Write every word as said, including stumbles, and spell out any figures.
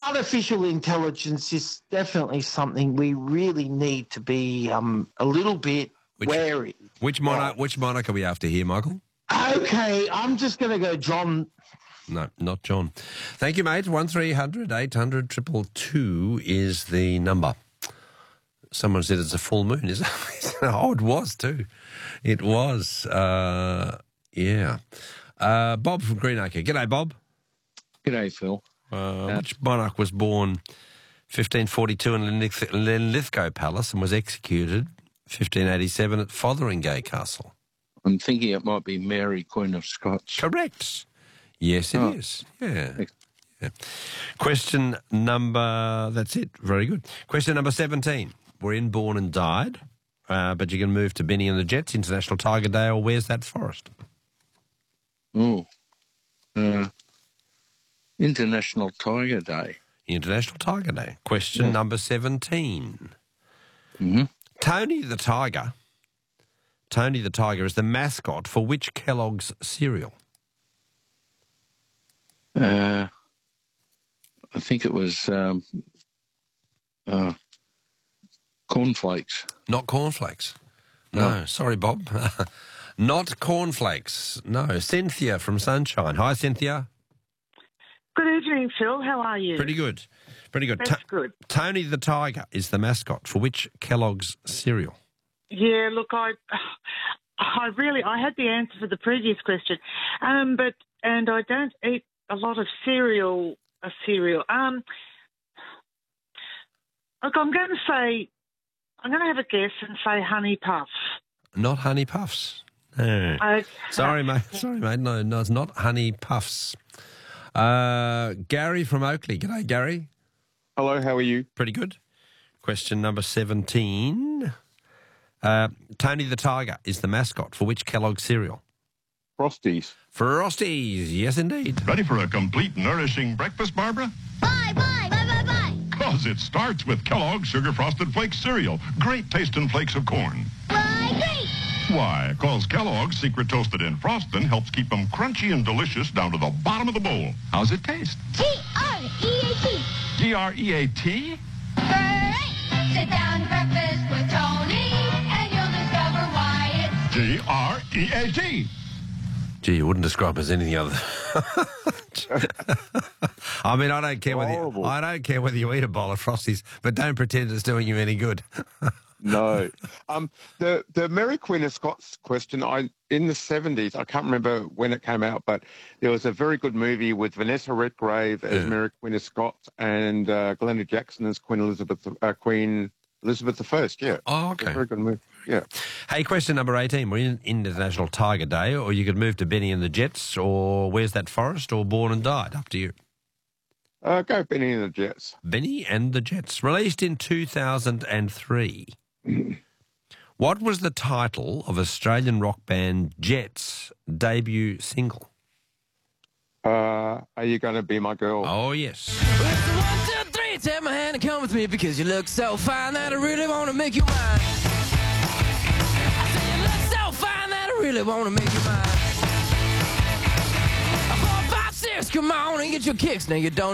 artificial intelligence is definitely something we really need to be um, a little bit Which, wary. Which monarch, which monarch are we after here, Michael? Okay, I'm just going to go John. No, not John. Thank you, mate. one three hundred eight hundred two two two is the number. Someone said it's a full moon. Is it? Oh, it was too. It was. Uh, yeah. Uh, Bob from Greenacre. G'day, Bob. G'day, Phil. Uh, uh, which monarch was born fifteen forty-two in Linlith- Linlithgow Palace and was executed fifteen eighty-seven at Fotheringay Castle? I'm thinking it might be Mary, Queen of Scots. Correct. Yes, it Oh. is. Yeah. yeah. Question number... That's it. Very good. Question number seventeen. We're in Born and Died, uh, but you can move to Benny and the Jets, International Tiger Day, or Where's That Forest? Oh. Uh, International Tiger Day. International Tiger Day. Question Yeah. number seventeen. Mm-hmm. Tony the Tiger. Tony the Tiger is the mascot for which Kellogg's cereal? Uh, I think it was um, uh, cornflakes. Not cornflakes. No, sorry, Bob. Not cornflakes. No, Cynthia from Sunshine. Hi, Cynthia. Good evening, Phil. How are you? Pretty good. Pretty good. That's To- good. Tony the Tiger is the mascot for which Kellogg's cereal? Yeah, look, I, I really, I had the answer for the previous question, um, but and I don't eat a lot of cereal. A cereal. Um, look, I'm going to say, I'm going to have a guess and say Honey Puffs. Not Honey Puffs. No. Okay. Sorry, mate. Sorry, mate. No, no, it's not Honey Puffs. Uh, Gary from Oakley. G'day, Gary. Hello, how are you? Pretty good. Question number seventeen. Uh, Tony the Tiger is the mascot for which Kellogg's cereal? Frosties. Frosties. Yes, indeed. Ready for a complete, nourishing breakfast, Barbara? Bye, bye, bye, bye, bye. Because it starts with Kellogg's Sugar Frosted Flakes cereal. Great tasting flakes of corn. Why, great. Why? Because Kellogg's Secret Toasted in Frosting helps keep them crunchy and delicious down to the bottom of the bowl. How's it taste? T R E A T. G R E A T? Great. Sit down to breakfast with Tony, and you'll discover why it's G R E A T. Gee, you wouldn't describe it as anything other. I mean, I don't care whether you, Horrible. I don't care whether you eat a bowl of Frosties, but don't pretend it's doing you any good. No. Um, the the Mary Queen of Scots question, I in the seventies, I can't remember when it came out, but there was a very good movie with Vanessa Redgrave as Yeah. Mary Queen of Scots and uh, Glenda Jackson as Queen Elizabeth, uh, Queen Elizabeth the First. Yeah. Oh, It's a okay. very good movie. Yeah. Hey, question number eighteen. We're in International Tiger Day, or you could move to Benny and the Jets, or Where's That Forest, or Born and Died. Up to you. Uh, go Benny and the Jets. Benny and the Jets. Released in two thousand three. What was the title of Australian rock band Jets' debut single? Uh, are you going to be my girl? Oh, yes. Well, it's the one, two, three, take my hand and come with me because you look so fine that I really want to make you mine. I say you look so fine that I really want to make you mine. Four, five, six, come on and get your kicks. Now you don't